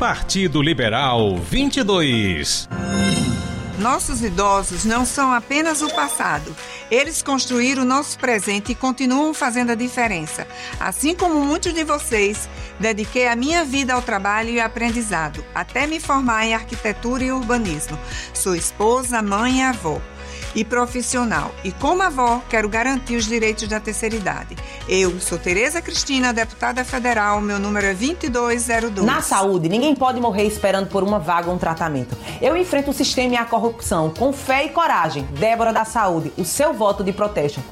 Partido Liberal 22. Nossos idosos não são apenas o passado. Eles construíram o nosso presente e continuam fazendo a diferença. Assim como muitos de vocês, dediquei a minha vida ao trabalho e aprendizado, até me formar em arquitetura e urbanismo. Sou esposa, mãe e avó. E profissional. E como avó, quero garantir os direitos da terceira idade. Eu sou Tereza Cristina, deputada federal, meu número é 2202. Na saúde, ninguém pode morrer esperando por uma vaga ou um tratamento. Eu enfrento o sistema e a corrupção com fé e coragem. Débora da Saúde, o seu voto de protesto,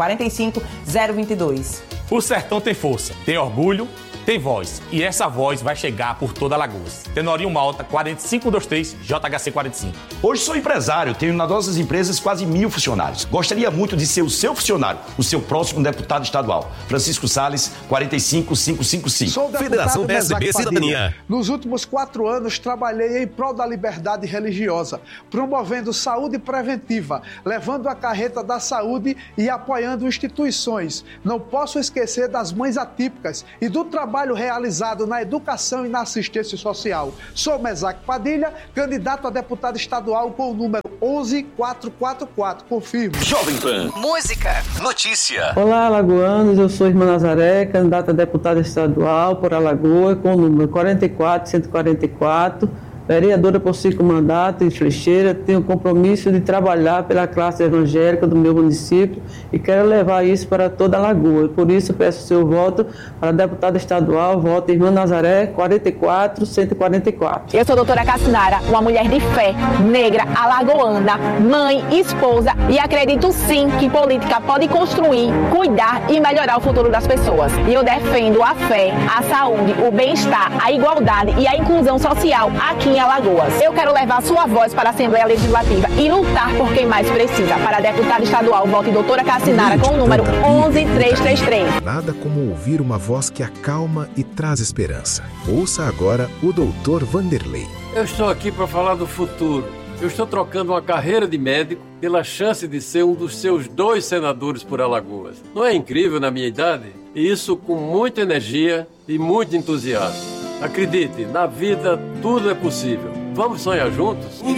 45022. O sertão tem força, tem orgulho, tem voz. E essa voz vai chegar por toda Alagoas. Tenorinho Malta, 4523, JHC 45. Hoje sou empresário, tenho nas nossas empresas quase 1.000 funcionários. Gostaria muito de ser o seu funcionário, o seu próximo deputado estadual. Francisco Salles, 45555. Sou Federação PSB Cidadania. Nos últimos 4 anos, trabalhei em prol da liberdade religiosa, promovendo saúde preventiva, levando a carreta da saúde e apoiando instituições. Não posso esquecer das mães atípicas e do trabalho realizado na educação e na assistência social. Sou Mesaque Padilha, candidato a deputado estadual com o número 11444. Confirmo. Jovem Pan. Música. Notícia. Olá, alagoanos. Eu sou Irmã Nazaré, candidata a deputada estadual por Alagoas com o número 44144. Vereadora por 5 mandatos em Flecheira, tenho o compromisso de trabalhar pela classe evangélica do meu município e quero levar isso para toda a Lagoa. Por isso, peço seu voto para a deputada estadual, voto Irmã Nazaré, 44144. Eu sou a doutora Cassinara, uma mulher de fé, negra, alagoana, mãe, esposa e acredito sim que política pode construir, cuidar e melhorar o futuro das pessoas. E eu defendo a fé, a saúde, o bem-estar, a igualdade e a inclusão social aqui em Alagoas. Eu quero levar sua voz para a Assembleia Legislativa e lutar por quem mais precisa. Para a deputada estadual, vote doutora Cassinara com o número 11333. Nada como ouvir uma voz que acalma e traz esperança. Ouça agora o Dr. Vanderlei. Eu estou aqui para falar do futuro. Eu estou trocando uma carreira de médico pela chance de ser um dos seus 2 senadores por Alagoas. Não é incrível na minha idade? E isso com muita energia e muito entusiasmo. Acredite, na vida tudo é possível. Vamos sonhar juntos?